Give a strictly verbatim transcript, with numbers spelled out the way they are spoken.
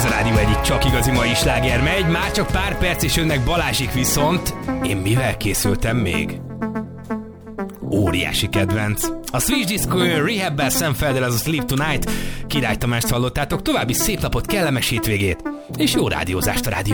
Ez a rádió egyik csak igazi mai sláger megy, már csak pár perc és önnek Balázsik, viszont én mivel készültem még? Óriási kedvenc. A Switch Disco Rehab-bel Szemfelddel, az a Sleep Tonight. Király Tamást hallottátok, további szép napot, kellemes hétvégét, és jó rádiózást a rádió.